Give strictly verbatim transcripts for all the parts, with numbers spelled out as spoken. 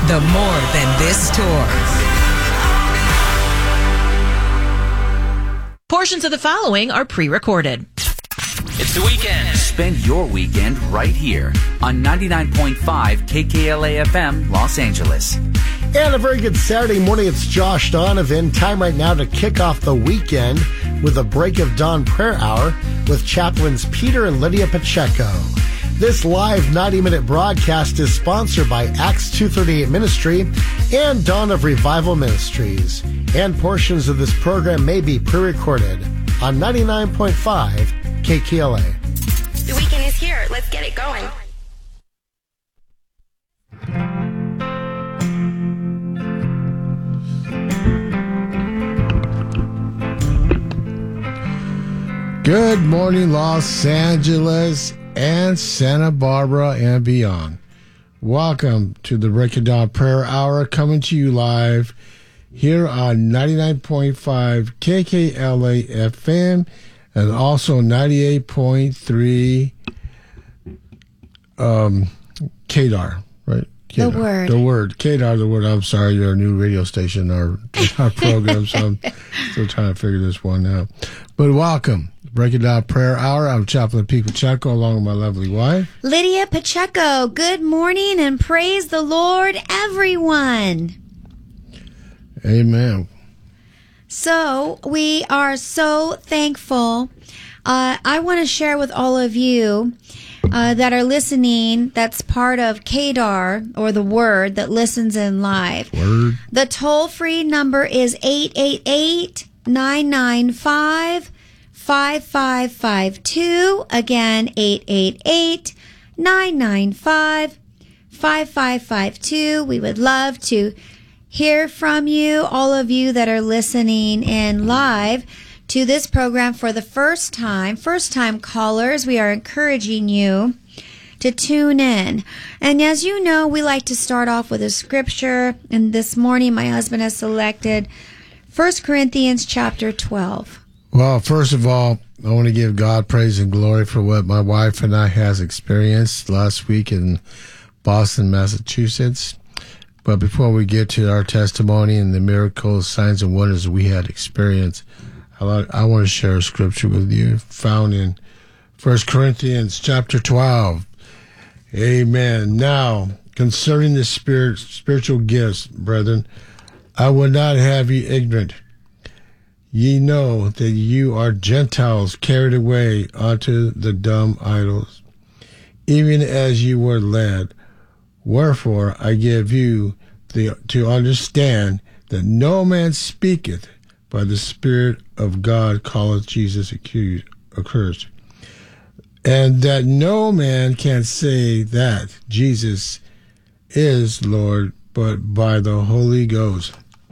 The More Than This Tour. Portions of the following are pre-recorded. It's the weekend. Spend your weekend right here on ninety-nine point five K K L A F M, Los Angeles. And a very good Saturday morning. It's Josh Donovan. Time right now to kick off the weekend with a Break of Dawn prayer hour with chaplains Peter and Lydia Pacheco. This live ninety-minute broadcast is sponsored by Acts two thirty-eight Ministry and Dawn of Revival Ministries. And portions of this program may be pre-recorded on ninety-nine point five K K L A. The weekend is here. Let's get it going. Good morning, Los Angeles and Santa Barbara and beyond. Welcome to the Break of Dawn Prayer Hour, coming to you live here on ninety-nine point five K K L A F M and also ninety-eight point three um, K D A R, right? K D A R. The Word. The Word. K D A R, The Word. I'm sorry, you're a new radio station, our, our program, so I'm still trying to figure this one out. But welcome. Break It Down Prayer Hour. I'm Chaplain Pete Pacheco along with my lovely wife, Lydia Pacheco. Good morning and praise the Lord, everyone. Amen. So we are so thankful. Uh, I want to share with all of you uh, that are listening, that's part of K D A R, or the Word that listens in live. Word. The toll-free number is eight eight eight, nine nine five, five five five two. Again, eight eight eight, nine nine five, five five five two. We would love to hear from you, all of you that are listening in live to this program for the first time. First-time callers, we are encouraging you to tune in. And as you know, we like to start off with a scripture. And this morning, my husband has selected First Corinthians chapter twelve. Well, first of all, I want to give God praise and glory for what my wife and I has experienced last week in Boston, Massachusetts. But before we get to our testimony and the miracles, signs, and wonders we had experienced, I, like, I want to share a scripture with you found in First Corinthians chapter twelve. Amen. Now, concerning the spirit, spiritual gifts, brethren, I would not have you ignorant. Ye know that you are Gentiles carried away unto the dumb idols, even as you were led. Wherefore I give you the, to understand that no man speaketh by the Spirit of God calleth Jesus accursed, and that no man can say that Jesus is Lord but by the Holy Ghost.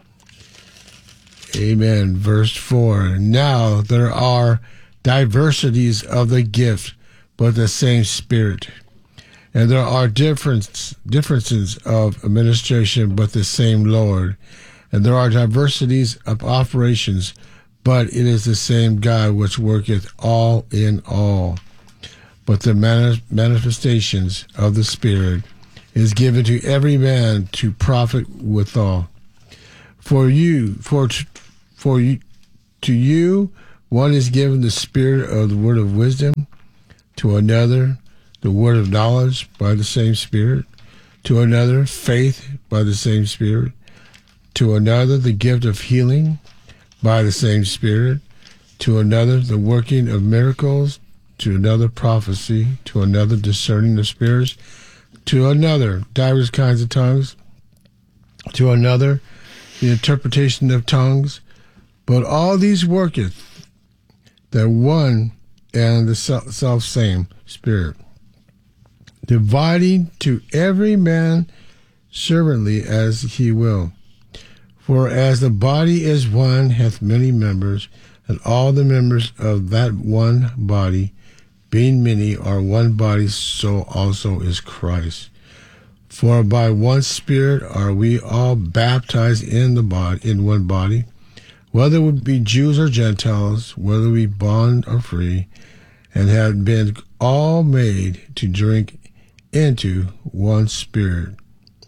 Amen. Verse four. Now there are diversities of the gift, but the same Spirit. And there are difference, differences of administration, but the same Lord. And there are diversities of operations, but it is the same God which worketh all in all. But the mani- manifestations of the Spirit is given to every man to profit withal. For you, for for you, to you, one is given the Spirit of the word of wisdom, to another the word of knowledge by the same Spirit, to another faith by the same Spirit, to another the gift of healing by the same Spirit, to another the working of miracles, to another prophecy, to another discerning of spirits, to another divers kinds of tongues, to another the interpretation of tongues. But all these worketh the one and the self same Spirit, dividing to every man servantly as he will. For as the body is one, hath many members, and all the members of that one body, being many, are one body, so also is Christ. For by one Spirit are we all baptized in the body, in one body, whether we be Jews or Gentiles, whether we bond or free, and have been all made to drink into one Spirit.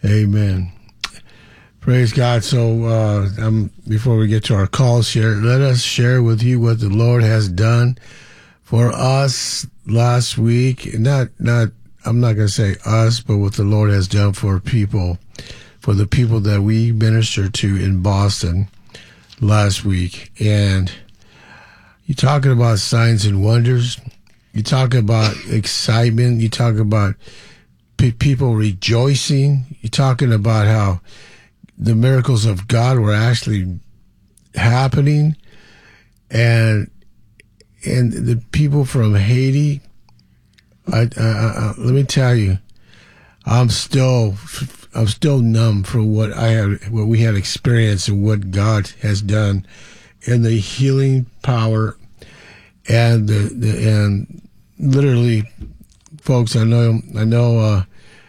Amen. Praise God. So uh, um, before we get to our calls here, let us share with you what the Lord has done for us last week. Not, not. I'm not going to say us, but what the Lord has done for people, for the people that we ministered to in Boston last week. And you're talking about signs and wonders. You talk about excitement. You talk about pe- people rejoicing. You're talking about how the miracles of God were actually happening, and and the people from Haiti. I, I, I let me tell you, I'm still I'm still numb for what I had, what we had experienced, and what God has done, and the healing power, and the, the and literally, folks. I know I know. Uh,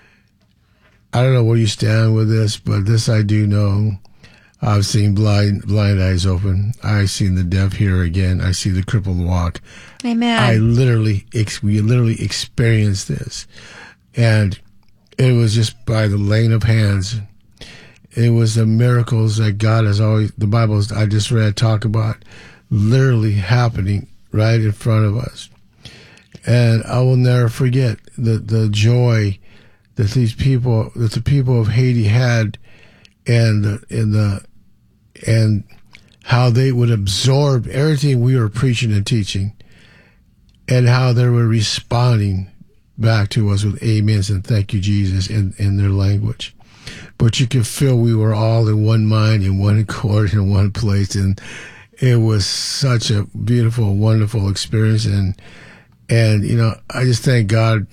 I don't know where you stand with this, but this I do know. I've seen blind blind eyes open. I've seen the deaf hear again. I see the crippled walk. Amen. I literally, we literally experienced this. And it was just by the laying of hands. It was the miracles that God has always, the Bible I just read talk about, literally happening right in front of us. And I will never forget the, the joy that these people, that the people of Haiti had, and the, and the, and how they would absorb everything we were preaching and teaching, and how they were responding back to us with amens and thank you, Jesus, in, in their language. But you could feel we were all in one mind, in one accord, in one place, and it was such a beautiful, wonderful experience. And, and, you know, I just thank God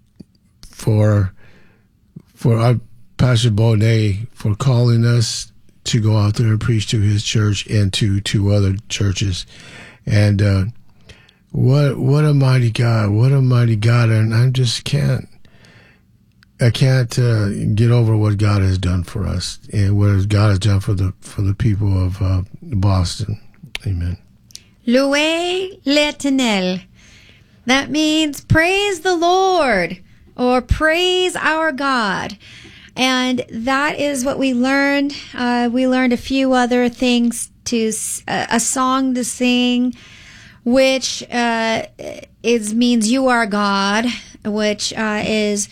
for, for our Pastor Bonet for calling us to go out there and preach to his church and to, to other churches. And, uh, what, what a mighty God, what a mighty God. And I just can't, I can't, uh, get over what God has done for us and what God has done for the, for the people of, uh, Boston. Amen. Louez l'Éternel. That means praise the Lord, or praise our God. And that is what we learned. Uh, we learned a few other things to, uh, a song to sing, which, uh, is, means you are God, which, uh, is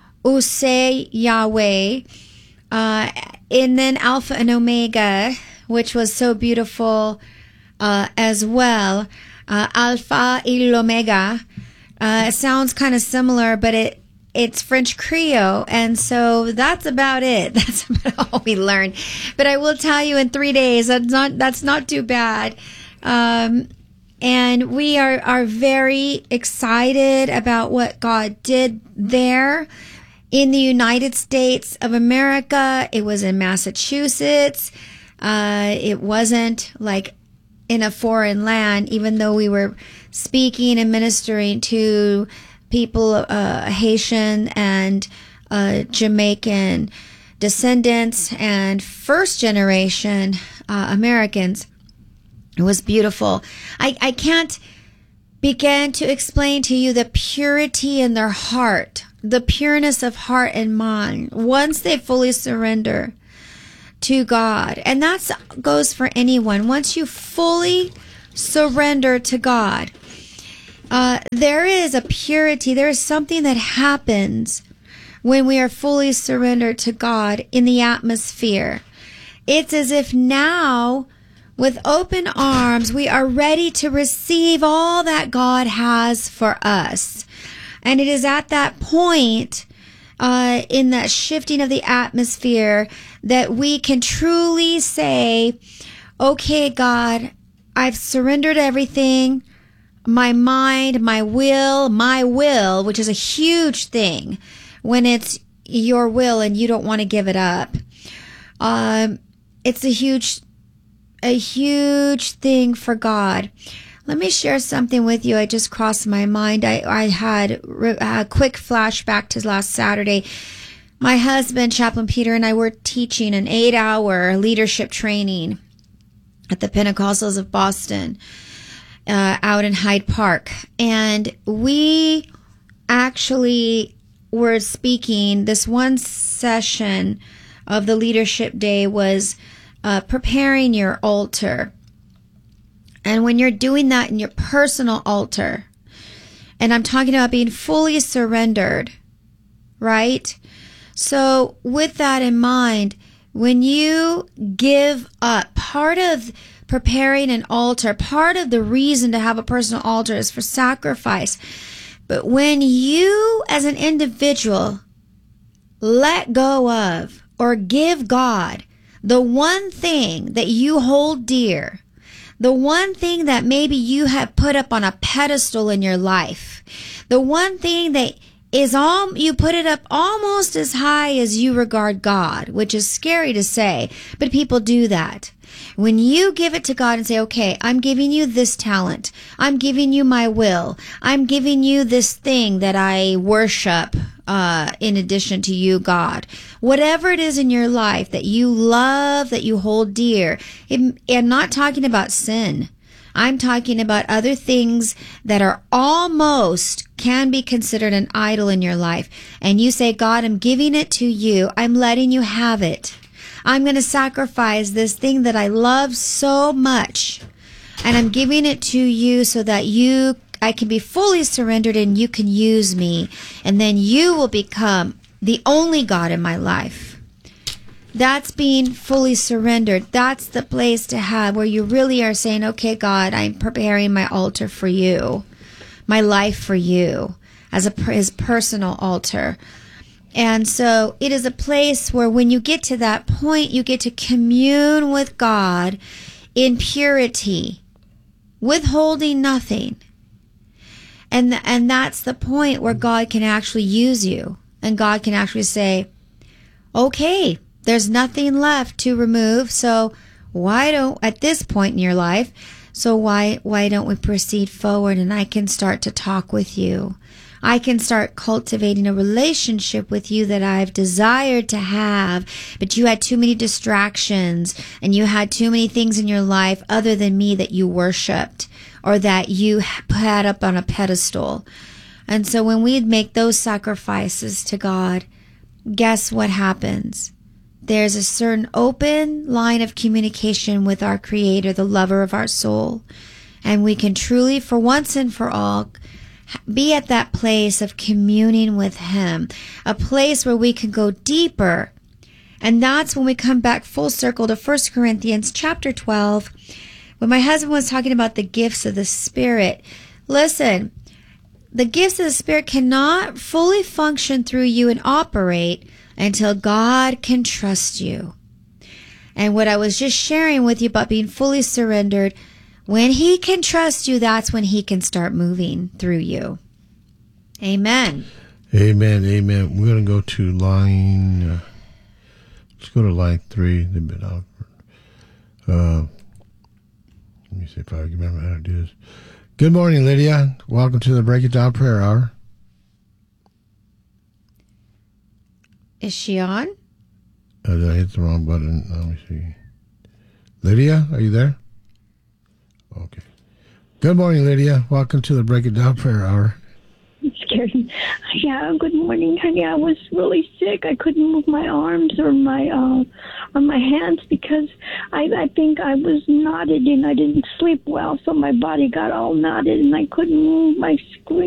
Usay Yahweh. Uh, and then Alpha and Omega, which was so beautiful, uh, as well. Uh, Alpha y Omega. Uh, it sounds kind of similar, but it, it's French Creole, and so that's about it. That's about all we learned. But I will tell you, in three days, that's not that's not too bad. Um, and we are are very excited about what God did there in the United States of America. It was in Massachusetts. Uh, it wasn't like in a foreign land, even though we were speaking and ministering to people, uh, Haitian and uh, Jamaican descendants and first generation uh, Americans. It was beautiful. I, I can't begin to explain to you the purity in their heart, the pureness of heart and mind once they fully surrender to God. And that goes for anyone. Once you fully surrender to God, Uh, there is a purity, there is something that happens when we are fully surrendered to God in the atmosphere. It's as if now, with open arms, we are ready to receive all that God has for us. And it is at that point, uh, in that shifting of the atmosphere, that we can truly say, okay, God, I've surrendered everything. My mind, my will, my will, which is a huge thing when it's your will and you don't want to give it up. Um, it's a huge, a huge thing for God. Let me share something with you. I just crossed my mind. I, I had a quick flashback to last Saturday. My husband, Chaplain Peter, and I were teaching an eight hour leadership training at the Pentecostals of Boston. Uh, out in Hyde Park. And we actually were speaking this one session of the Leadership Day was uh, preparing your altar. And when you're doing that in your personal altar, and I'm talking about being fully surrendered, right? So with that in mind, when you give up, part of preparing an altar, part of the reason to have a personal altar is for sacrifice. But when you as an individual let go of or give God the one thing that you hold dear, the one thing that maybe you have put up on a pedestal in your life, the one thing that is all, you put it up almost as high as you regard God, which is scary to say, but people do that. When you give it to God and say, okay, I'm giving you this talent. I'm giving you my will. I'm giving you this thing that I worship, uh, in addition to you, God. Whatever it is in your life that you love, that you hold dear. It, I'm not talking about sin. I'm talking about other things that are almost can be considered an idol in your life. And you say, God, I'm giving it to you. I'm letting you have it. I'm going to sacrifice this thing that I love so much. And I'm giving it to you so that you, I can be fully surrendered and you can use me. And then you will become the only God in my life. That's being fully surrendered. That's the place to have where you really are saying, okay, God, I'm preparing my altar for you, my life for you, as a his personal altar. And so it is a place where when you get to that point, you get to commune with God in purity, withholding nothing. And, th- and that's the point where God can actually use you. And God can actually say, okay, there's nothing left to remove. So why don't, at this point in your life, so why, why don't we proceed forward and I can start to talk with you? I can start cultivating a relationship with you that I've desired to have, but you had too many distractions and you had too many things in your life other than me that you worshiped or that you had up on a pedestal. And so when we make those sacrifices to God, guess what happens? There's a certain open line of communication with our Creator, the lover of our soul. And we can truly, for once and for all, be at that place of communing with Him, a place where we can go deeper. And that's when we come back full circle to First Corinthians chapter twelve. When my husband was talking about the gifts of the Spirit, listen, the gifts of the Spirit cannot fully function through you and operate until God can trust you. And what I was just sharing with you about being fully surrendered, when He can trust you, that's when He can start moving through you. Amen. Amen. Amen. We're going to go to line, uh, let's go to line three. They've been out. Uh, let me see if I can remember how to do this. Good morning, Lydia. Welcome to the Break It Down Prayer Hour. Is she on? Uh, did I hit the wrong button? Let me see. Lydia, are you there? Okay. Good morning, Lydia. Welcome to the Break It Down Prayer Hour. I'm scared. Yeah, good morning, honey. I was really sick. I couldn't move my arms or my uh, or my hands because I, I think I was knotted and I didn't sleep well, so my body got all knotted and I couldn't move my screen.